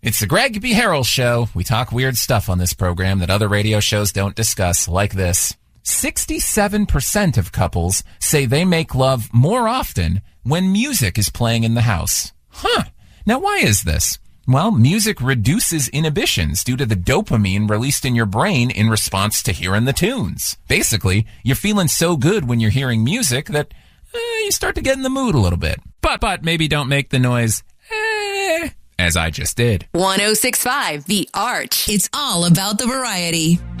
It's the Greg B. Harrell Show. We talk weird stuff on this program that other radio shows don't discuss, like this. 67% of couples say they make love more often when music is playing in the house. Huh. Now, why is this? Well, music reduces inhibitions due to the dopamine released in your brain in response to hearing the tunes. Basically, you're feeling so good when you're hearing music that you start to get in the mood a little bit. But maybe don't make the noise, as I just did. 106.5 The Arch. It's all about the variety.